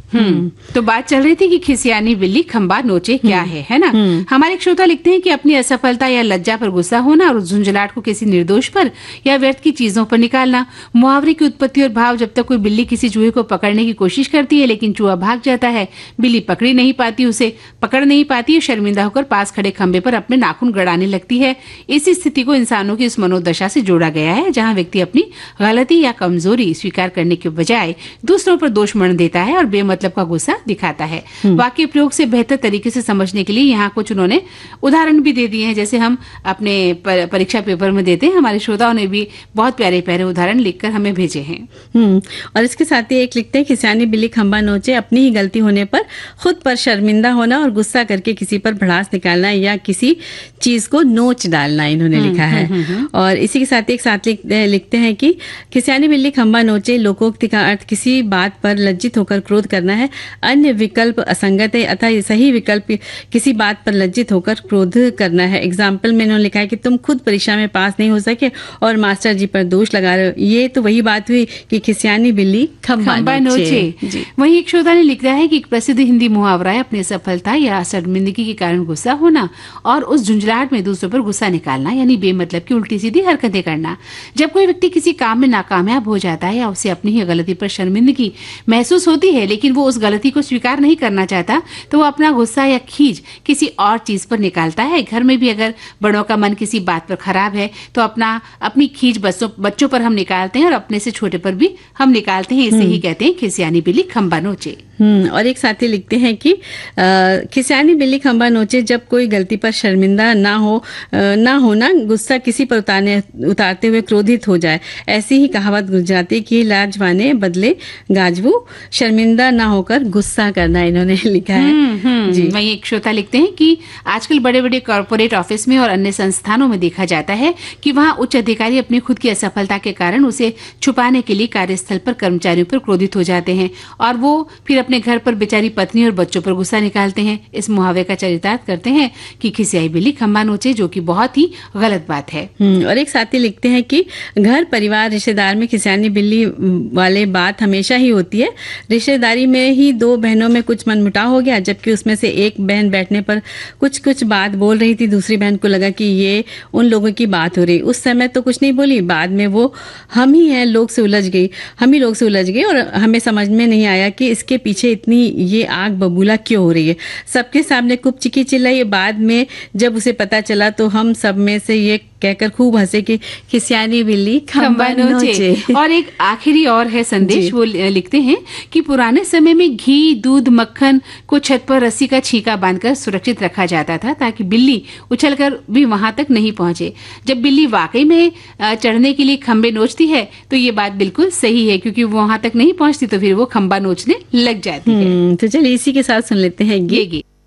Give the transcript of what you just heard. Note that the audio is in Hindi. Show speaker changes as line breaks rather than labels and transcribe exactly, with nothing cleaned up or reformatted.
हम्म तो बात चल रही थी कि खिसियानी बिल्ली खंबा नोचे क्या है है ना। हमारे एक श्रोता लिखते हैं कि अपनी असफलता या लज्जा पर गुस्सा होना और उस झुंझलाहट को किसी निर्दोष पर या व्यर्थ की चीजों पर निकालना। मुहावरे की उत्पत्ति और भाव, जब तक कोई बिल्ली किसी चूहे को पकड़ने की कोशिश करती है लेकिन चूहा भाग जाता है, बिल्ली पकड़ी नहीं पाती, उसे पकड़ नहीं पाती है, शर्मिंदा होकर पास खड़े खंबे पर अपने नाखून गड़ाने लगती है। इसी स्थिति को इंसानों की इस मनोदशा से जोड़ा गया है जहाँ व्यक्ति अपनी गलती या कमजोरी स्वीकार करने के बजाय दूसरों पर दोष मढ़ देता है और बेमतलब का गुस्सा दिखाता है। वाक्य प्रयोग से बेहतर तरीके से समझने के लिए यहाँ कुछ उन्होंने उदाहरण भी दे दिए हैं, जैसे हम अपने परीक्षा पेपर में देते हैं। हमारे श्रोताओं ने भी बहुत प्यारे प्यारे उदाहरण लिखकर हमें भेजे हैं।
हम्म और इसके साथ ही एक लिखते हैं, खिसियानी बिल्ली खंबा नोचे, अपनी ही गलती होने पर खुद पर शर्मिंदा होना और गुस्सा करके किसी पर भड़ास निकालना या किसी चीज को नोच डालना, इन्होंने लिखा है। और इसी के साथ एक साथ लिखते हैं कि खिसियानी बिल्ली खंबा नोचे, लोकोक्ति का अर्थ किसी बात पर लज्जित होकर क्रोध करना है। अन्य विकल्प असंगत है, अतः सही विकल्प किसी बात पर लज्जित होकर क्रोध करना है। एग्जाम्पल में इन्होंने लिखा है कि तुम खुद परीक्षा में पास नहीं हो सके और मास्टर जी पर दोष लगा रहे हो। ये तो वही बात हुई कि खिसियानी बिल्ली खंबा नोचे।
वही एक श्रोता ने लिखा है कि एक प्रसिद्ध हिंदी मुहावरा है, अपनी सफलता या शर्मिंदगी के कारण गुस्सा होना और उस झुंझलाहट में दूसरों पर गुस्सा निकालना, यानी बेमतलब की उल्टी सीधी हरकतें करना। जब कोई व्यक्ति किसी काम में नाकामयाब हो जाता है या उसे अपनी ही गलती पर शर्मिंदगी महसूस होती है लेकिन वो उस गलती को स्वीकार नहीं करना चाहता, तो वो अपना गुस्सा या खींच किसी और चीज पर निकालता है। घर में भी अगर बड़ों का मन किसी बात पर खराब है तो अपना अपनी खींच बच्चों बच्चों पर हम निकालते हैं और अपने से छोटे पर भी हम निकालते हैं। इसे ही कहते हैं खिसियानी बिल्ली खंबा नोचे।
हम्म और एक साथी लिखते हैं कि खिसियानी बिल्ली खंबा नोचे, जब कोई गलती पर शर्मिंदा ना हो ना होना, गुस्सा किसी पर उतारने उतारते हुए क्रोधित हो जाए। ऐसी ही कहावत गुजराती की, लाजवाने बदले गाजवू, शर्मिंदा ना होकर गुस्सा करना, इन्होंने लिखा है।
जी वही एक श्रोता लिखते हैं कि आजकल बड़े बड़े कॉर्पोरेट ऑफिस में और अन्य संस्थानों में देखा जाता है कि वहाँ उच्च अधिकारी अपनी खुद की असफलता के कारण उसे छुपाने के लिए कार्यस्थल पर कर्मचारियों पर क्रोधित हो जाते हैं और वो फिर अपने घर पर बेचारी पत्नी और बच्चों पर गुस्सा निकालते हैं। इस मुहावरे का चरितार्थ करते हैं कि खिसियाई बिल्ली खंबा नोचे, जो कि बहुत ही गलत बात है।
और एक साथी लिखते हैं कि घर परिवार रिश्तेदार में खिसियानी बिल्ली वाले बात हमेशा ही होती है। रिश्तेदारी में ही दो बहनों में कुछ मनमुटाव हो गया, जबकि उसमें से एक बहन बैठने पर कुछ कुछ बात बोल रही थी। दूसरी बहन को लगा कि ये उन लोगों की बात हो रही। उस समय तो कुछ नहीं बोली, बाद में वो हम ही हैं लोग से उलझ गई हम ही लोग से उलझ गई और हमें समझ में नहीं आया कि इसके पीछे इतनी ये आग बबूला क्यों हो रही है। सबके सामने खूब चिकी चिल्लाई। बाद में जब उसे पता चला तो हम सब में से ये कहकर खूब हंसे कि खिसियानी बिल्ली खंबा नोचे।
और एक आखिरी और है संदेश, वो लिखते हैं कि पुराने समय में घी, दूध, मक्खन को छत पर रस्सी का छींका बांधकर सुरक्षित रखा जाता था ताकि बिल्ली उछलकर भी वहां तक नहीं पहुंचे। जब बिल्ली वाकई में चढ़ने के लिए खंबे नोचती है तो ये बात बिल्कुल सही है, क्योंकि वो वहां तक नहीं पहुंचती तो फिर वो खंबा नोचने लग जाती है।
तो चलिए इसी के साथ सुन लेते हैं ये गीत।